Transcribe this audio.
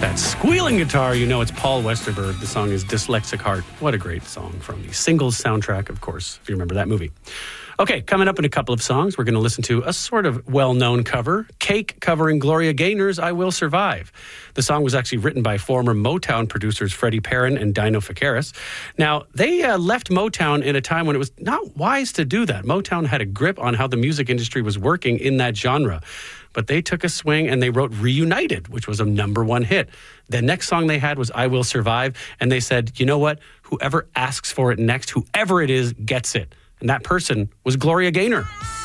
That squealing guitar, you know it's Paul Westerberg. The song is Dyslexic Heart. What a great song from the Singles soundtrack, of course, if you remember that movie. Okay, coming up in a couple of songs, we're going to listen to a sort of well-known cover, Cake covering Gloria Gaynor's I Will Survive. The song was actually written by former Motown producers Freddie Perrin and Dino Fakaris. Now, they left Motown in a time when it was not wise to do that. Motown had a grip on how the music industry was working in that genre. But they took a swing and they wrote Reunited, which was a #1 hit. The next song they had was I Will Survive. And they said, you know what? Whoever asks for it next, whoever it is, gets it. And that person was Gloria Gaynor.